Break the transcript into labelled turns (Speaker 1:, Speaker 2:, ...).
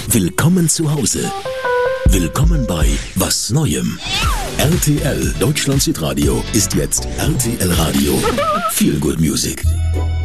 Speaker 1: Willkommen zu Hause. Willkommen bei Was Neuem. RTL Deutschland Südradio ist jetzt RTL Radio. Feel Good Music.